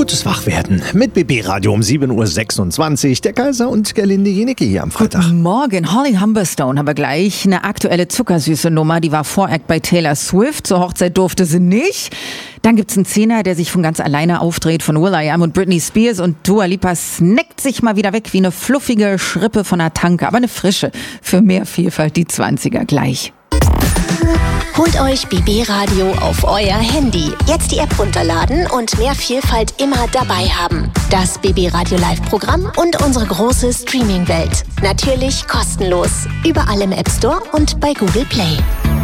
Gutes Wachwerden mit BB Radio um 7.26 Uhr. Der Kaiser und Gerlinde Jenicke hier am Freitag. Guten Morgen. Holly Humberstone haben wir gleich. Eine aktuelle zuckersüße Nummer. Die war Voract bei Taylor Swift. Zur Hochzeit durfte sie nicht. Dann gibt's einen Zehner, der sich von ganz alleine aufdreht von will.i.am und Britney Spears. Und Dua Lipa snackt sich mal wieder weg wie eine fluffige Schrippe von einer Tanke. Aber eine frische. Für mehr Vielfalt die 20er gleich. Holt euch BB Radio auf euer Handy. Jetzt die App runterladen und mehr Vielfalt immer dabei haben. Das BB Radio Live-Programm und unsere große Streaming-Welt. Natürlich kostenlos. Überall im App Store und bei Google Play.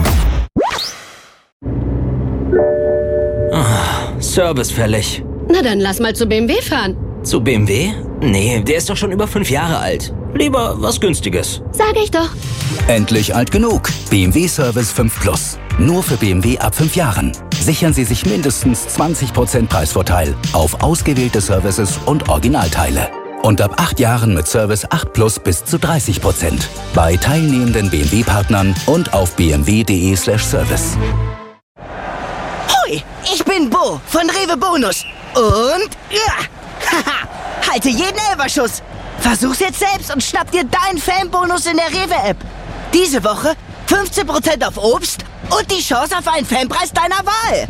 Service fällig. Na dann lass mal zu BMW fahren. Zu BMW? Nee, der ist doch schon über 5 Jahre alt. Lieber was Günstiges. Sag ich doch. Endlich alt genug. BMW Service 5 Plus. Nur für BMW ab 5 Jahren. Sichern Sie sich mindestens 20% Preisvorteil auf ausgewählte Services und Originalteile. Und ab 8 Jahren mit Service 8 Plus bis zu 30%. Bei teilnehmenden BMW-Partnern und auf bmw.de/service. Hoi, ich bin Bo von Rewe Bonus. Und halte jeden Elferschuss. Versuch's jetzt selbst und schnapp dir deinen Fanbonus in der Rewe-App. Diese Woche 15% auf Obst und die Chance auf einen Fanpreis deiner Wahl.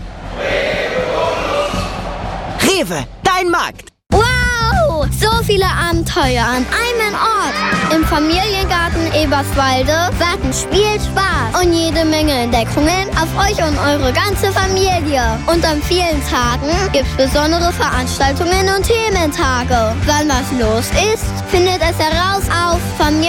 Rewe, dein Markt. Wow, so viele Abenteuer an einem Ort. Im Familiengarten Eberswalde warten Spiel, Spaß und jede Menge Entdeckungen auf euch und eure ganze Familie. Und an vielen Tagen gibt's besondere Veranstaltungen und Thementage. Wann was los ist, findet es heraus auf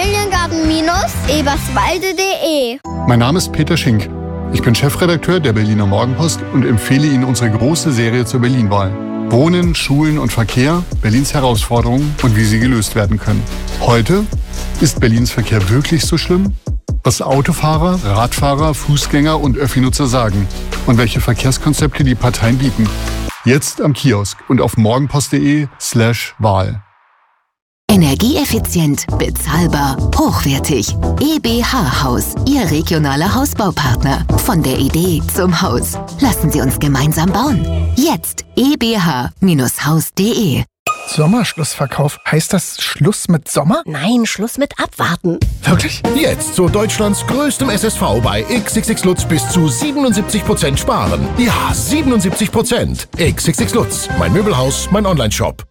familiengarten-eberswalde.de. Mein Name ist Peter Schink. Ich bin Chefredakteur der Berliner Morgenpost und empfehle Ihnen unsere große Serie zur Berlin-Wahl. Wohnen, Schulen und Verkehr, Berlins Herausforderungen und wie sie gelöst werden können. Heute: Ist Berlins Verkehr wirklich so schlimm? Was Autofahrer, Radfahrer, Fußgänger und Öffi-Nutzer sagen und welche Verkehrskonzepte die Parteien bieten. Jetzt am Kiosk und auf morgenpost.de/Wahl. Energieeffizient, bezahlbar, hochwertig. EBH Haus, Ihr regionaler Hausbaupartner. Von der Idee zum Haus. Lassen Sie uns gemeinsam bauen. Jetzt ebh-haus.de. Sommerschlussverkauf. Heißt das Schluss mit Sommer? Nein, Schluss mit Abwarten. Wirklich? Jetzt zu Deutschlands größtem SSV bei XXX Lutz bis zu 77% sparen. Ja, 77%. XXX Lutz, mein Möbelhaus, mein Onlineshop.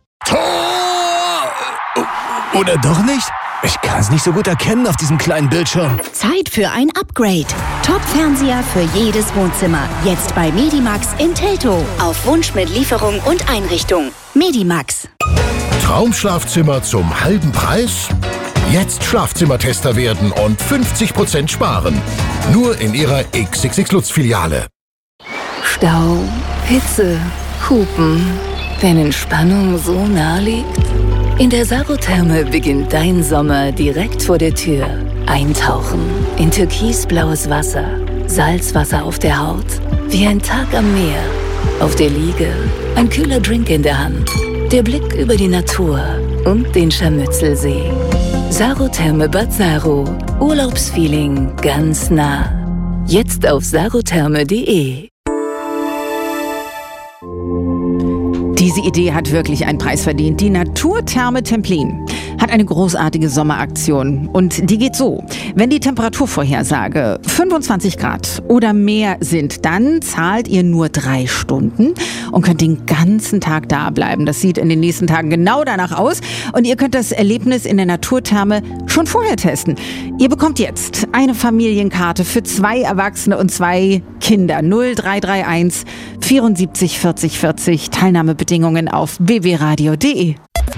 Oder doch nicht? Ich kann es nicht so gut erkennen auf diesem kleinen Bildschirm. Zeit für ein Upgrade. Top-Fernseher für jedes Wohnzimmer. Jetzt bei Medimax in Teltow. Auf Wunsch mit Lieferung und Einrichtung. Medimax. Traumschlafzimmer zum halben Preis? Jetzt Schlafzimmertester werden und 50% sparen. Nur in Ihrer XXX Lutz-Filiale. Stau, Hitze, Hupen. Wenn Entspannung so nahe liegt? In der Sarotherme beginnt dein Sommer direkt vor der Tür. Eintauchen in türkisblaues Wasser, Salzwasser auf der Haut, wie ein Tag am Meer. Auf der Liege, ein kühler Drink in der Hand, der Blick über die Natur und den Scharmützelsee. Sarotherme Bad Saro, Urlaubsfeeling ganz nah. Jetzt auf sarotherme.de. Diese Idee hat wirklich einen Preis verdient. Die Naturtherme Templin hat eine großartige Sommeraktion. Und die geht so: Wenn die Temperaturvorhersage 25 Grad oder mehr sind, dann zahlt ihr nur 3 Stunden und könnt den ganzen Tag da bleiben. Das sieht in den nächsten Tagen genau danach aus. Und ihr könnt das Erlebnis in der Naturtherme schon vorher testen. Ihr bekommt jetzt eine Familienkarte für 2 Erwachsene und 2 Kinder. 0331 74 40 40. Teilnahmebedingungen auf bbradio.de.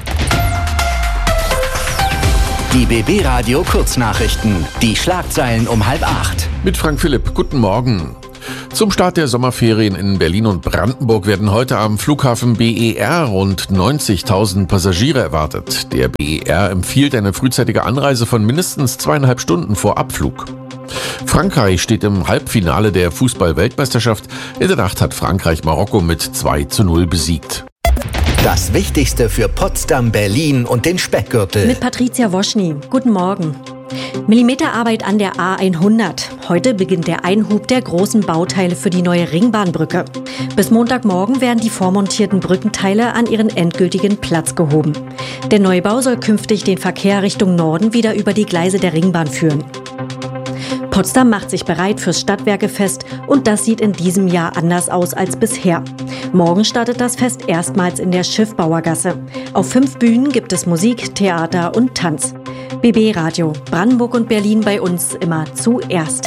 Die BB Radio Kurznachrichten. Die Schlagzeilen um 7:30. Mit Frank Philipp. Guten Morgen. Zum Start der Sommerferien in Berlin und Brandenburg werden heute am Flughafen BER rund 90.000 Passagiere erwartet. Der BER empfiehlt eine frühzeitige Anreise von mindestens 2,5 Stunden vor Abflug. Frankreich steht im Halbfinale der Fußball-Weltmeisterschaft. In der Nacht hat Frankreich Marokko mit 2:0 besiegt. Das Wichtigste für Potsdam, Berlin und den Speckgürtel. Mit Patricia Woschny. Guten Morgen. Millimeterarbeit an der A100. Heute beginnt der Einhub der großen Bauteile für die neue Ringbahnbrücke. Bis Montagmorgen werden die vormontierten Brückenteile an ihren endgültigen Platz gehoben. Der Neubau soll künftig den Verkehr Richtung Norden wieder über die Gleise der Ringbahn führen. Potsdam macht sich bereit fürs Stadtwerkefest und das sieht in diesem Jahr anders aus als bisher. Morgen startet das Fest erstmals in der Schiffbauergasse. Auf 5 Bühnen gibt es Musik, Theater und Tanz. BB Radio, Brandenburg und Berlin bei uns immer zuerst.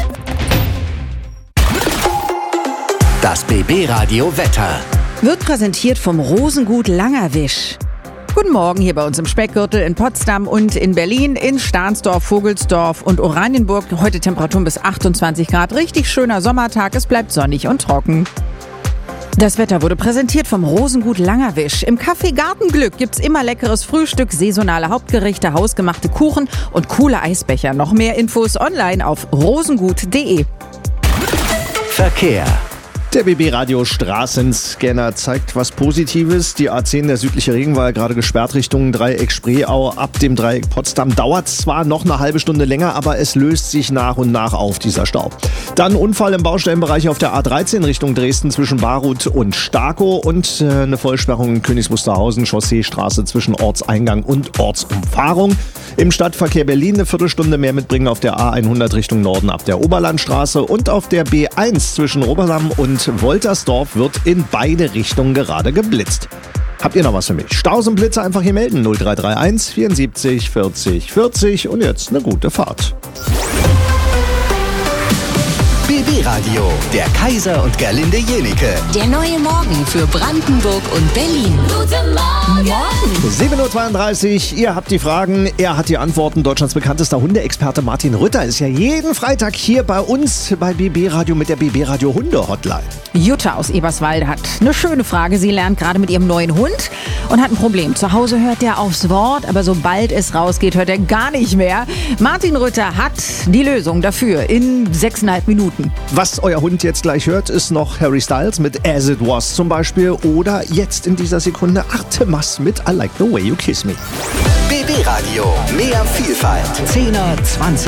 Das BB Radio Wetter wird präsentiert vom Rosengut Langerwisch. Guten Morgen hier bei uns im Speckgürtel in Potsdam und in Berlin, in Stahnsdorf, Vogelsdorf und Oranienburg. Heute Temperaturen bis 28 Grad. Richtig schöner Sommertag. Es bleibt sonnig und trocken. Das Wetter wurde präsentiert vom Rosengut Langerwisch. Im Café Gartenglück gibt's immer leckeres Frühstück, saisonale Hauptgerichte, hausgemachte Kuchen und coole Eisbecher. Noch mehr Infos online auf rosengut.de. Verkehr. Der BB-Radio Straßenscanner zeigt was Positives. Die A10, der südliche Regenwald, gerade gesperrt Richtung Dreieck Spreeau. Ab dem Dreieck Potsdam dauert zwar noch eine halbe Stunde länger, aber es löst sich nach und nach auf, dieser Stau. Dann Unfall im Baustellenbereich auf der A13 Richtung Dresden zwischen Baruth und Starkow und eine Vollsperrung in Königs Wusterhausen, Chausseestraße zwischen Ortseingang und Ortsumfahrung. Im Stadtverkehr Berlin eine Viertelstunde mehr mitbringen auf der A100 Richtung Norden ab der Oberlandstraße und auf der B1 zwischen Oberlamm und Woltersdorf wird in beide Richtungen gerade geblitzt. Habt ihr noch was für mich? Staus und Blitze einfach hier melden. 0331 74 40 40 und jetzt eine gute Fahrt. BB Radio, der Kaiser und Gerlinde Jenike. Der neue Morgen für Brandenburg und Berlin. Guten Morgen! 7.32 Uhr, ihr habt die Fragen, er hat die Antworten. Deutschlands bekanntester Hundeexperte Martin Rütter ist ja jeden Freitag hier bei uns bei BB Radio mit der BB Radio Hunde Hotline. Jutta aus Eberswalde hat eine schöne Frage. Sie lernt gerade mit ihrem neuen Hund und hat ein Problem. Zu Hause hört er aufs Wort, aber sobald es rausgeht, hört er gar nicht mehr. Martin Rütter hat die Lösung dafür in 6,5 Minuten. Was euer Hund jetzt gleich hört, ist noch Harry Styles mit As It Was zum Beispiel oder jetzt in dieser Sekunde Artemas mit I Like the Way You Kiss Me. BB Radio, mehr Vielfalt. 10er, 20